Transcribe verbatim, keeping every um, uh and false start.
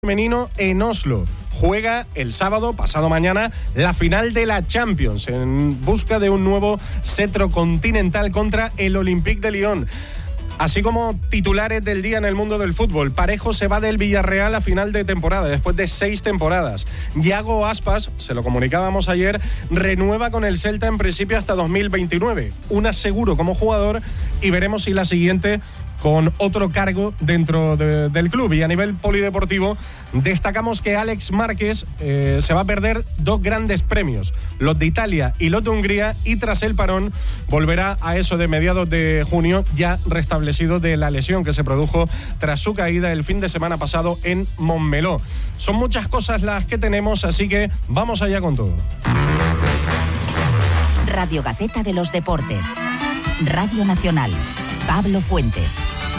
femenino en Oslo. Juega el sábado, pasado mañana, la final de la Champions en busca de un nuevo cetro continental contra el Olympique de Lyon. Así como titulares del día en el mundo del fútbol, Parejo se va del Villarreal a final de temporada, después de seis temporadas. Yago Aspas, se lo comunicábamos ayer, renueva con el Celta en principio hasta dos mil veintinueve. Un aseguro como jugador y veremos si la siguiente con otro cargo dentro de, del club. Y a nivel polideportivo, destacamos que Alex Márquez eh, se va a perder dos grandes premios, los de Italia y los de Hungría, y tras el parón volverá a eso de mediados de junio, ya restablecido de la lesión que se produjo tras su caída el fin de semana pasado en Montmeló. Son muchas cosas las que tenemos, así que vamos allá con todo. Radio Gaceta de los Deportes. Radio Nacional. Pablo Fuentes.